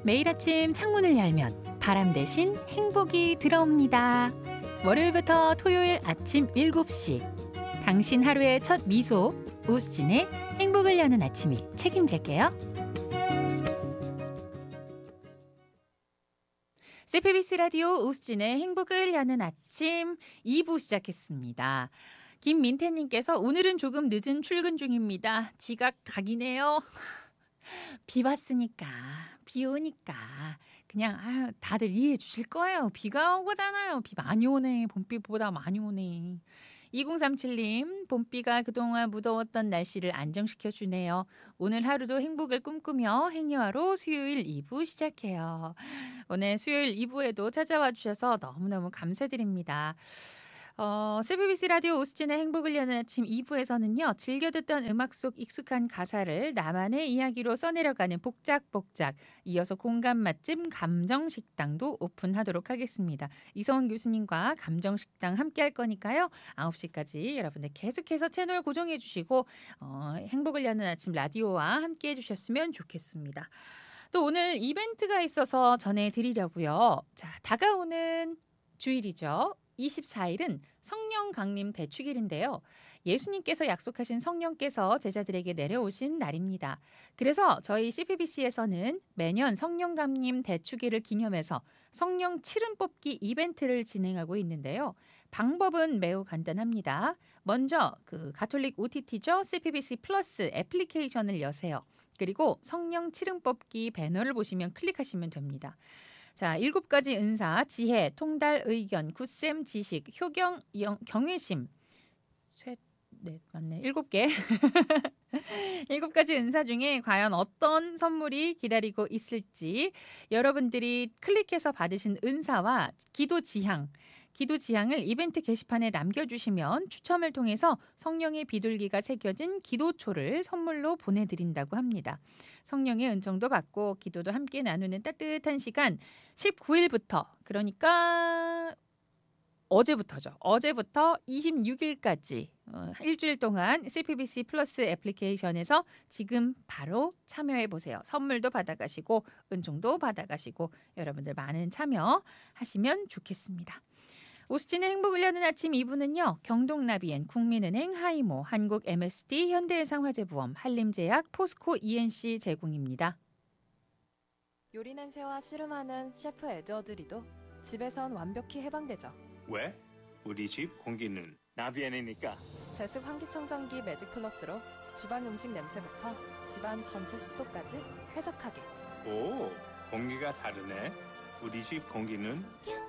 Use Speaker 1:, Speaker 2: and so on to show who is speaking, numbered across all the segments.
Speaker 1: 매일 아침 창문을 열면 바람 대신 행복이 들어옵니다. 월요일부터 토요일 아침 7시. 당신 하루의 첫 미소, 오수진의 행복을 여는 아침이 책임질게요. CPBC 라디오 오수진의 행복을 여는 아침 2부 시작했습니다. 김민태님께서 오늘은 조금 늦은 출근 중입니다. 지각 각이네요. 비 왔으니까, 비 오니까 그냥 다들 이해해 주실 거예요. 비가 오잖아요. 비 많이 오네. 봄비보다 많이 오네. 2037님, 봄비가 그동안 무더웠던 날씨를 안정시켜 주네요. 오늘 하루도 행복을 꿈꾸며 행여하로 수요일 2부 시작해요. 오늘 수요일 2부에도 찾아와 주셔서 너무너무 감사드립니다. CBBC 라디오 오수진의 행복을 여는 아침 2부에서는요. 즐겨 듣던 음악 속 익숙한 가사를 나만의 이야기로 써내려가는 복작복작, 이어서 공감 맛집 감정식당도 오픈하도록 하겠습니다. 이성훈 교수님과 감정식당 함께 할 거니까요. 9시까지 여러분들 계속해서 채널 고정해 주시고 행복을 여는 아침 라디오와 함께 해주셨으면 좋겠습니다. 또 오늘 이벤트가 있어서 전해드리려고요. 자, 다가오는 주일이죠. 24일은 성령 강림 대축일인데요. 예수님께서 약속하신 성령께서 제자들에게 내려오신 날입니다. 그래서 저희 CPBC에서는 매년 성령 강림 대축일을 기념해서 성령 칠은 뽑기 이벤트를 진행하고 있는데요. 방법은 매우 간단합니다. 먼저 가톨릭 OTT죠. CPBC 플러스 애플리케이션을 여세요. 그리고 성령 칠은 뽑기 배너를 보시면 클릭하시면 됩니다. 자, 7가지 은사, 지혜, 통달, 의견, 굳셈, 지식, 효경, 경외심. 네, 맞네. 7개. 7가지 은사 중에 과연 어떤 선물이 기다리고 있을지 여러분들이 클릭해서 받으신 은사와 기도 지향을 이벤트 게시판에 남겨주시면 추첨을 통해서 성령의 비둘기가 새겨진 기도초를 선물로 보내드린다고 합니다. 성령의 은총도 받고 기도도 함께 나누는 따뜻한 시간 19일부터 그러니까 어제부터죠. 어제부터 26일까지 일주일 동안 CPBC 플러스 애플리케이션에서 지금 바로 참여해 보세요. 선물도 받아가시고 은총도 받아가시고 여러분들 많은 참여하시면 좋겠습니다. 오수진의 행복을 여는 아침 2부는요. 경동나비엔, 국민은행, 하이모, 한국 MSD, 현대해상화재보험, 한림제약, 포스코 ENC 제공입니다.
Speaker 2: 요리 냄새와 씨름하는 셰프 에드워드리도 집에선 완벽히 해방되죠.
Speaker 3: 왜? 우리 집 공기는 나비엔이니까.
Speaker 2: 제습 환기청정기 매직 플러스로 주방 음식 냄새부터 집안 전체 습도까지 쾌적하게.
Speaker 3: 오, 공기가 다르네. 우리 집 공기는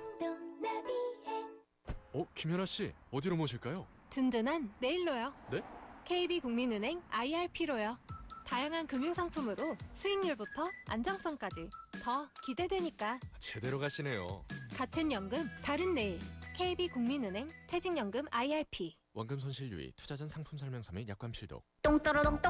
Speaker 4: 김연아 씨, 어디로 모실까요?
Speaker 5: 든든한 네일로요.
Speaker 4: 네?
Speaker 5: KB국민은행 IRP로요. 다양한 금융상품으로 수익률부터 안정성까지 더 기대되니까.
Speaker 4: 제대로 가시네요.
Speaker 5: 같은 연금, 다른 내일. KB국민은행 퇴직연금 IRP.
Speaker 4: 원금 손실 유의, 투자 전 상품 설명서 및 약관 필독.
Speaker 6: 똥 떨어덩